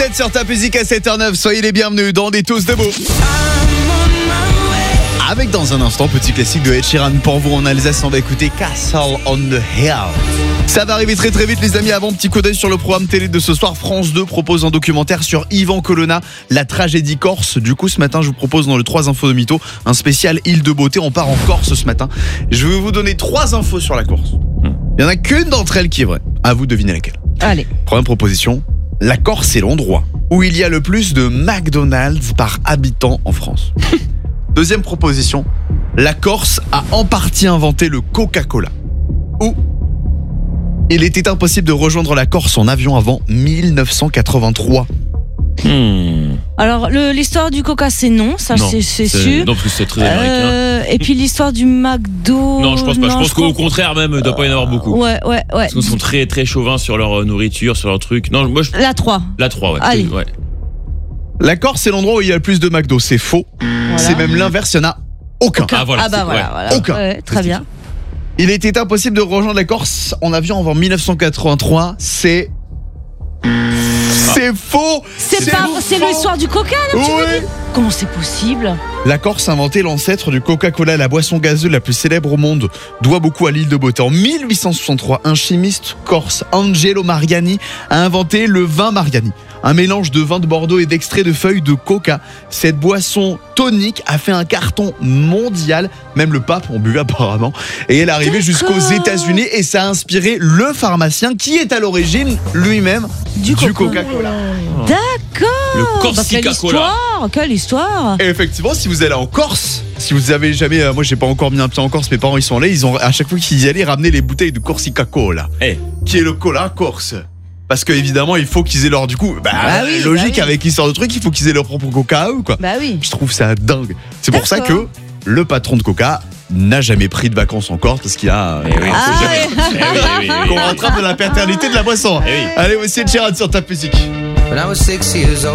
êtes sur Top Music à 7h09, soyez les bienvenus dans Des Tous Debout. Avec dans un instant, petit classique de Ed Sheeran pour vous en Alsace, on va écouter Castle on the Hill. Ça va arriver très très vite les amis. Avant, petit coup d'œil sur le programme télé de ce soir. France 2 propose un documentaire sur Yvan Colonna, la tragédie corse. Du coup ce matin je vous propose dans le 3 infos de Mytho un spécial île de beauté. On part en Corse ce matin. Je vais vous donner 3 infos sur la Corse. Il n'y en a qu'une d'entre elles qui est vraie. À vous de deviner laquelle. Allez. Première proposition, la Corse est l'endroit où il y a le plus de McDonald's par habitant en France. Deuxième proposition, la Corse a en partie inventé le Coca-Cola. Ou il était impossible de rejoindre la Corse en avion avant 1983. Alors l'histoire du Coca c'est non, ça Non, c'est sûr. Non, parce que c'est très américain. Et puis l'histoire du McDo. Non, je pense pas. Je pense qu'au contraire même, il doit pas y en avoir beaucoup. Ouais. Parce qu'ils sont très très chauvins sur leur nourriture, sur leur truc. Non, moi La 3. La 3, ouais. Allez. Ouais. La Corse c'est l'endroit où il y a le plus de McDo. C'est faux. Voilà. C'est même l'inverse, il n'y en a aucun. Ah voilà. Voilà. Aucun. Ouais, très bien. Il était impossible de rejoindre la Corse en avion avant 1983. C'est faux. C'est l'histoire du Coca là que tu veux dire ? Comment c'est possible ? La Corse a inventé l'ancêtre du Coca-Cola, la boisson gazeuse la plus célèbre au monde, doit beaucoup à l'île de beauté. En 1863, un chimiste corse, Angelo Mariani, a inventé le vin Mariani, un mélange de vin de Bordeaux et d'extrait de feuilles de coca. Cette boisson tonique a fait un carton mondial, même le pape en buvait apparemment, et elle est arrivée jusqu'aux États-Unis et ça a inspiré le pharmacien qui est à l'origine lui-même du Coca-Cola. D'accord. Le Corsica-Cola. Quelle histoire. Et effectivement, si vous allez en Corse, si vous avez jamais, moi j'ai pas encore mis un pied en Corse, mes parents ils sont allés, ils ont à chaque fois qu'ils y allaient ramener les bouteilles de Corsica-Cola, qui est le cola corse. Parce que évidemment, il faut qu'ils aient leur logique avec l'histoire de truc, il faut qu'ils aient leur propre Coca à eux quoi. Bah oui. Je trouve ça dingue. C'est pour ça que le patron de Coca n'a jamais pris de vacances en Corse parce qu'il a qu'on rattrape de la paternité de la boisson. Allez, voici Ed Sheeran sur Top Music.